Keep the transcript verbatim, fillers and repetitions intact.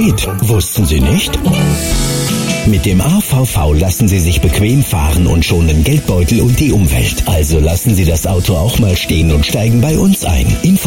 geht. Wussten Sie nicht? Mit dem A V V lassen Sie sich bequem fahren und schonen Geldbeutel und die Umwelt. Also lassen Sie das Auto auch mal stehen und steigen bei uns ein. Info